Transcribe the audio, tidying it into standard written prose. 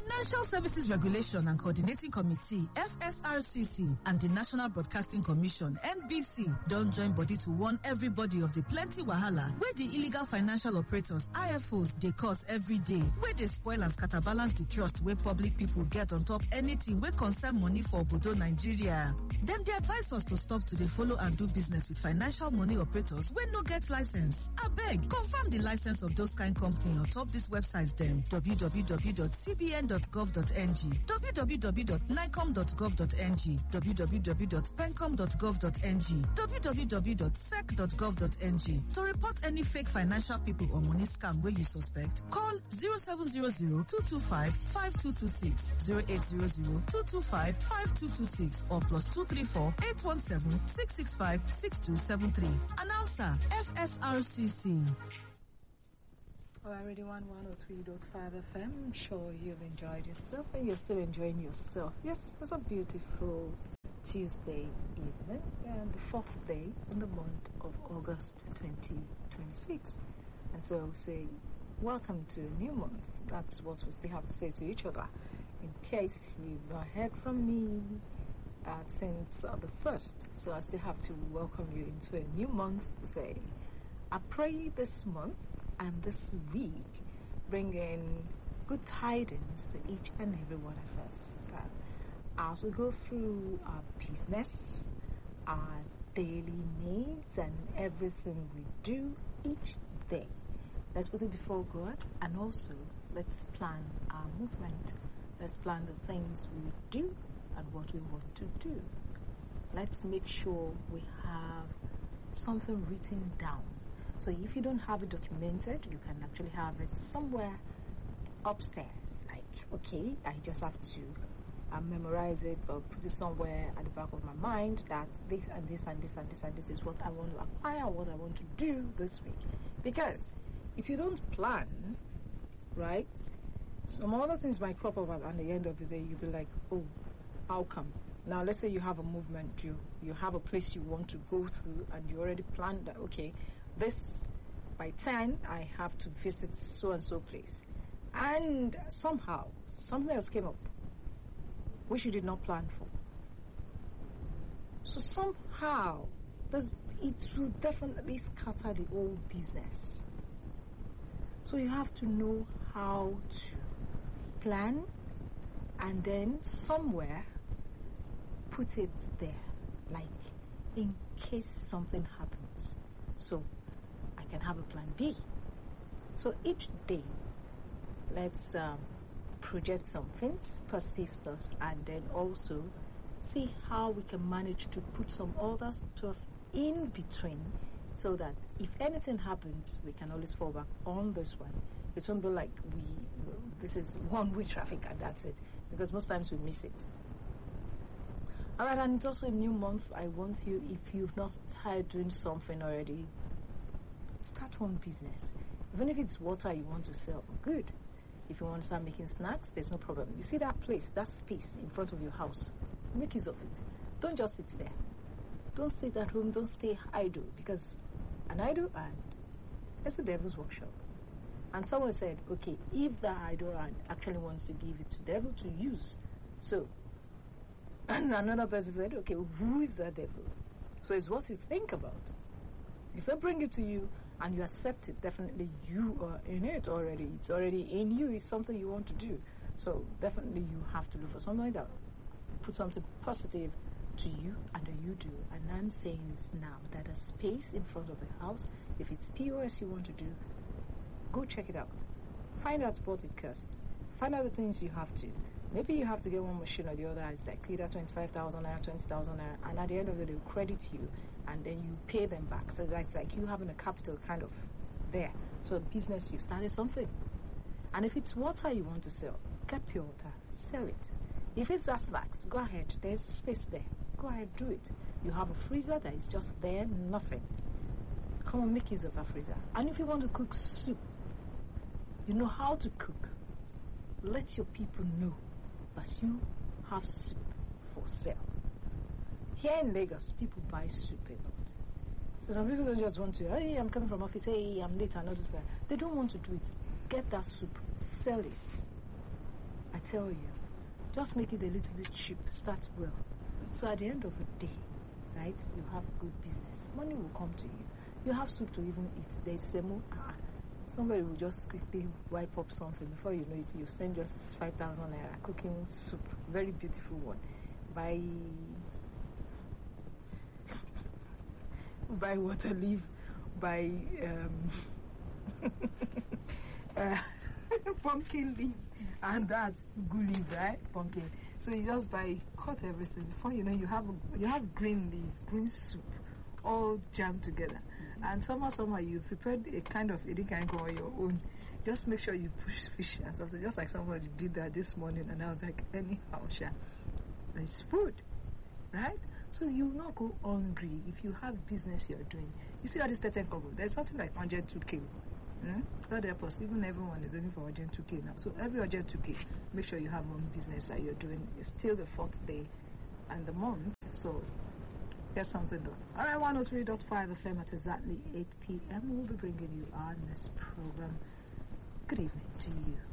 Financial Services Regulation and Coordinating Committee, FSRCC, and the National Broadcasting Commission, NBC, don't join body to warn everybody of the plenty wahala where the illegal financial operators, IFOs, they cause every day, where they spoil and scatterbalance the trust where public people get on top anything where concern money for Obodo Nigeria. Them they advise us to stop to dey follow and do business with financial money operators when no get license. Abeg, confirm the license of those kind company on top this website them www.cbn.gov.ng, www.nicom.gov.ng, www.pencom.gov.ng, www.sec.gov.ng. To report any fake financial people or money scam where you suspect, call 0700-225-5226, 0800-225-5226 or +234-817-665-6273. Announcer, FSRCC. Alright, Radio 103.5 FM. I'm sure you've enjoyed yourself and you're still enjoying yourself. Yes, it's a beautiful Tuesday evening and the 4th day in the month of August 2026. And so I'll say, welcome to a new month. That's what we still have to say to each other. In case you've not heard from me since the 1st. So I still have to welcome you into a new month to say, I pray this month and this week bring in good tidings to each and every one of us. As we go through our business, our daily needs, and everything we do each day, let's put it before God, and also let's plan our movement. Let's plan the things we do and what we want to do. Let's make sure we have something written down. So if you don't have it documented, you can actually have it somewhere upstairs. Like, okay, I just have to memorize it or put it somewhere at the back of my mind that this and this and this and this and this is what I want to acquire, what I want to do this week. Because if you don't plan, right, some other things might crop up at the end of the day. You'll be like, oh, how come? Now, let's say you have a movement, you have a place you want to go through, and you already planned that, okay, this, by 10, I have to visit so-and-so place. And somehow, something else came up, which you did not plan for. So somehow, it will definitely scatter the whole business. So you have to know how to plan, and then somewhere, put it there, like in case something happens. So I can have a plan B. So each day, let's project some things, positive stuff, and then also see how we can manage to put some other stuff in between so that if anything happens, we can always fall back on this one. It won't be like this is one-way traffic and that's it, because most times we miss it. Alright, and it's also a new month. I want you, if you've not started doing something already, start one business. Even if it's water you want to sell, good. If you want to start making snacks, there's no problem. You see that place, that space in front of your house, make use of it. Don't just sit there. Don't sit at home, don't stay idle, because an idle hand, it's the devil's workshop. And someone said, okay, if the idle hand actually wants to give it to the devil to use, so, and another person said, okay, who is the devil? So it's what you think about. If they bring it to you and you accept it, definitely you are in it already. It's already in you. It's something you want to do. So definitely you have to look for something like that. Put something positive to you and then you do. And I'm saying this now, that a space in front of the house, if it's POS you want to do, go check it out. Find out what it costs. Find out the things you have to. Maybe you have to get one machine or the other. It's like either 25,000 naira, 20,000 naira, and at the end of the day, they'll credit you, and then you pay them back. So that's like you having a capital kind of there. So business, you've started something. And if it's water you want to sell, get pure water, sell it. If it's that snacks, go ahead. There's space there. Go ahead, do it. You have a freezer that is just there, nothing. Come on, make use of that freezer. And if you want to cook soup, you know how to cook. Let your people know that you have soup for sale. Here in Lagos, people buy soup a lot. So some people don't just want to, hey, I'm coming from office, hey, I'm late, and all this. They don't want to do it. Get that soup, sell it. I tell you, just make it a little bit cheap. Start well. So at the end of the day, right, you have good business. Money will come to you. You have soup to even eat. There's semo. Somebody will just quickly wipe up something. Before you know it, you send just 5,000 naira cooking soup. Very beautiful one. By water leaf, by pumpkin leaf, and that's good leaf, right? Pumpkin. So you just cut everything. Before you know, you have green leaf, green soup, all jammed together. And somehow you prepared a kind of edikanko on your own. Just make sure you push fish and something. Just like somebody did that this morning, and I was like, anyhow, it's food, right? So you will not go hungry if you have business you're doing. You see all this 10 kobo. There's something like 102K. God help us. Even everyone is only for 102K now. So every 102K, make sure you have one business that you're doing. It's still the 4th day and the month. So get something done. All right, 103.5 FM at exactly 8 p.m. We'll be bringing you our next program. Good evening to you.